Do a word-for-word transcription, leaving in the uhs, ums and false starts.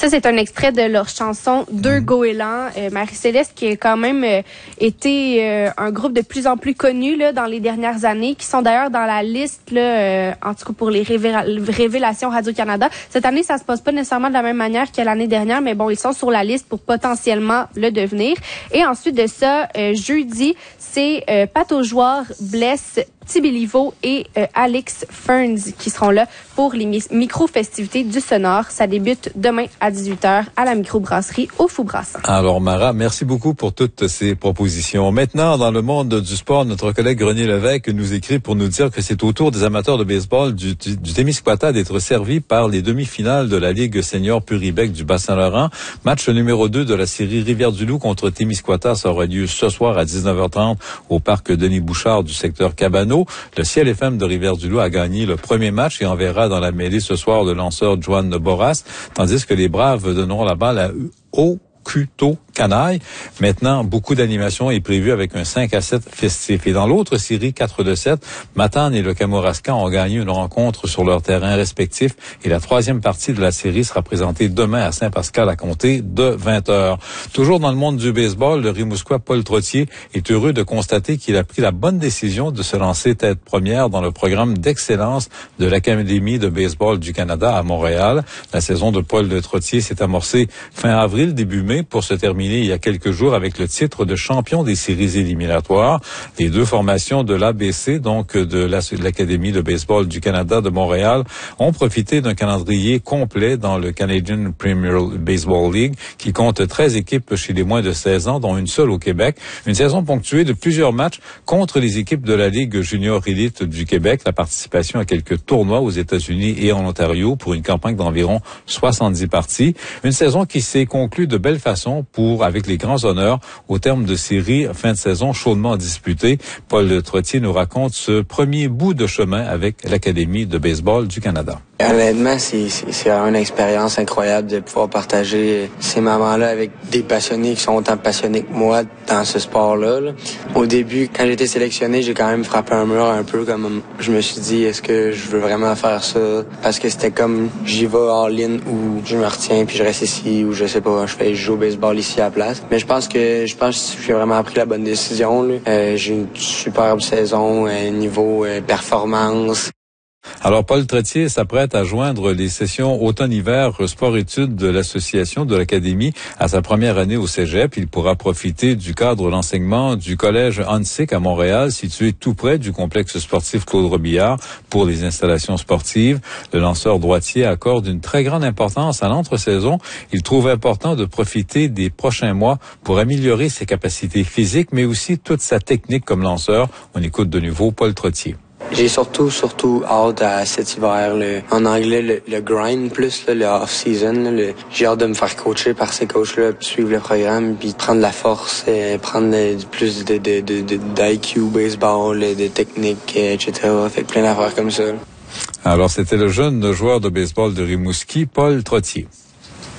Ça, c'est un extrait de leur chanson « Deux goélands euh, ». Marie-Céleste, qui a quand même euh, été euh, un groupe de plus en plus connu là, dans les dernières années, qui sont d'ailleurs dans la liste, là, euh, en tout cas pour les révéla- révélations Radio-Canada. Cette année, ça se passe pas nécessairement de la même manière que l'année dernière, mais bon, ils sont sur la liste pour potentiellement le devenir. Et ensuite de ça, euh, jeudi, c'est euh, Pat Aujoire, Bless, Petit Béliveau et euh, Alex Ferns qui seront là pour les mi- micro-festivités du Sonore. Ça débute demain à dix-huit heures à la microbrasserie au Fou Brassant. Alors Mara, merci beaucoup pour toutes ces propositions. Maintenant, dans le monde du sport, notre collègue René Lévesque nous écrit pour nous dire que c'est au tour des amateurs de baseball du, du, du Témiscouata d'être servis par les demi-finales de la Ligue senior Puribec du Bas-Saint-Laurent. Match numéro deux de la série Rivière-du-Loup contre Témiscouata. Ça aura lieu ce soir à dix-neuf heures trente au parc Denis-Bouchard du secteur Cabano. Le Ciel F M de Rivière-du-Loup a gagné le premier match et enverra dans la mêlée ce soir le lanceur Joan Boras, tandis que les Braves donneront la balle à O. Cuto Canaille. Maintenant, beaucoup d'animation est prévue avec un cinq à sept festif. Et dans l'autre série, quatre de sept, Matane et le Kamouraska ont gagné une rencontre sur leurs terrains respectifs et la troisième partie de la série sera présentée demain à Saint-Pascal à compter de vingt heures. Toujours dans le monde du baseball, le Rimouskois Paul Trottier est heureux de constater qu'il a pris la bonne décision de se lancer tête première dans le programme d'excellence de l'Académie de baseball du Canada à Montréal. La saison de Paul de Trottier s'est amorcée fin avril, début mai, pour se terminer il y a quelques jours avec le titre de champion des séries éliminatoires. Les deux formations de l'A B C, donc de l'Académie de baseball du Canada de Montréal, ont profité d'un calendrier complet dans le Canadian Premier Baseball League, qui compte treize équipes chez les moins de seize ans, dont une seule au Québec. Une saison ponctuée de plusieurs matchs contre les équipes de la Ligue junior élite du Québec, la participation à quelques tournois aux États-Unis et en Ontario pour une campagne d'environ soixante-dix parties. Une saison qui s'est conclue de belle façon pour, avec les grands honneurs, au terme de série fin de saison chaudement disputée. Paul Trottier nous raconte ce premier bout de chemin avec l'Académie de baseball du Canada. Honnêtement, c'est, c'est, c'est vraiment une expérience incroyable de pouvoir partager ces moments-là avec des passionnés qui sont autant passionnés que moi dans ce sport-là. Là. Au début, quand j'ai été sélectionné, j'ai quand même frappé un mur un peu, comme je me suis dit, est-ce que je veux vraiment faire ça? Parce que c'était comme, j'y vais all-in ou je me retiens puis je reste ici ou je sais pas, je fais je joue au baseball ici à la place. Mais je pense que je pense que j'ai vraiment pris la bonne décision. Là. Euh, j'ai une superbe saison, euh, niveau euh, performance. Alors, Paul Trottier s'apprête à joindre les sessions automne-hiver sport-études de l'association de l'Académie à sa première année au cégep. Il pourra profiter du cadre d'enseignement du collège Hansick à Montréal, situé tout près du complexe sportif Claude Robillard pour les installations sportives. Le lanceur droitier accorde une très grande importance à l'entre-saison. Il trouve important de profiter des prochains mois pour améliorer ses capacités physiques, mais aussi toute sa technique comme lanceur. On écoute de nouveau Paul Trottier. J'ai surtout, surtout hâte à cet hiver, le, en anglais, le, le grind plus, là, le off-season. Le, j'ai hâte de me faire coacher par ces coachs-là, puis suivre le programme, puis prendre la force, et prendre de, plus de, de, de, de, d'I Q, baseball, de technique, et cetera. Fait plein d'affaires comme ça. Alors, c'était le jeune joueur de baseball de Rimouski, Paul Trottier.